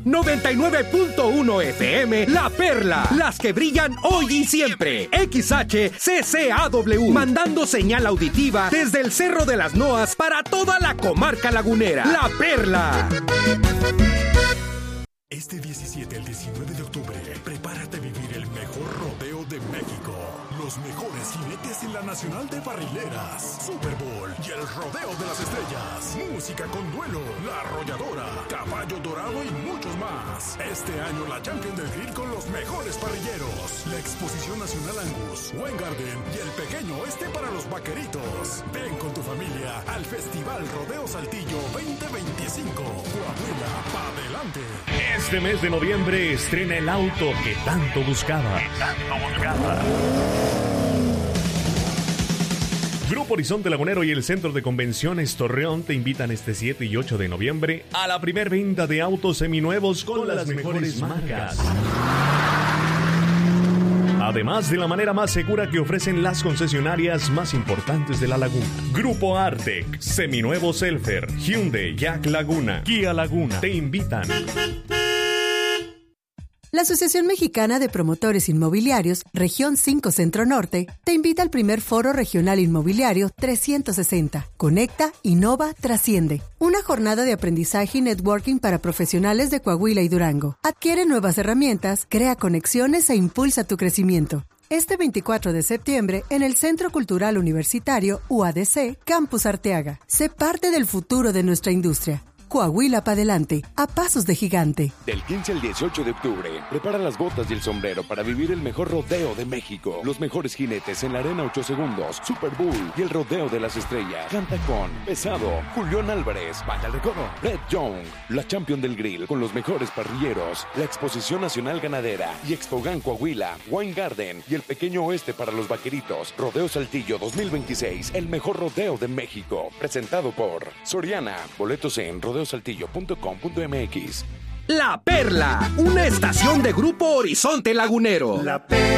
99.1 FM, La Perla, las que brillan hoy y siempre. XHCCAW, mandando señal auditiva desde el Cerro de las Noas para toda la comarca lagunera. La Perla. Este 17 al 19 de octubre, prepárate a vivir el mejor rodeo de México. Los mejores jinetes en la Nacional de Barrileras, Super Bowl y el Rodeo de las Estrellas. Música con duelo, La Arrolladora, Caballo Dorado y muchos más. Este año la Champion del Grill con los mejores parrilleros. La Exposición Nacional Angus, Wine Garden y el Pequeño Oeste para los vaqueritos. Ven con tu familia al Festival Rodeo Saltillo 2025. Coahuila, pa' adelante. Este mes de noviembre estrena el auto que tanto buscaba. Grupo Horizonte Lagunero y el Centro de Convenciones Torreón te invitan este 7 y 8 de noviembre a la primer venta de autos seminuevos con las mejores marcas. Además de la manera más segura que ofrecen las concesionarias más importantes de la laguna. Grupo Artec, Seminuevo Selfer, Hyundai, Jack Laguna, Kia Laguna te invitan. La Asociación Mexicana de Promotores Inmobiliarios, Región 5 Centro Norte, te invita al primer Foro Regional Inmobiliario 360. Conecta, innova, trasciende. Una jornada de aprendizaje y networking para profesionales de Coahuila y Durango. Adquiere nuevas herramientas, crea conexiones e impulsa tu crecimiento. Este 24 de septiembre, en el Centro Cultural Universitario UADC, Campus Arteaga. Sé parte del futuro de nuestra industria. Coahuila para adelante, a pasos de gigante. Del 15 al 18 de octubre, prepara las botas y el sombrero para vivir el mejor rodeo de México. Los mejores jinetes en la Arena 8 Segundos, Super Bowl y el Rodeo de las Estrellas. Canta con Pesado, Julián Álvarez, Banda El Recodo, Red Young, la Champion del Grill con los mejores parrilleros, la Exposición Nacional Ganadera y Expogan Coahuila, Wine Garden y el Pequeño Oeste para los vaqueritos. Rodeo Saltillo 2026, el mejor rodeo de México. Presentado por Soriana. Boletos en rodeosaltillo.com.mx. La Perla, una estación de Grupo Horizonte Lagunero. La Perla.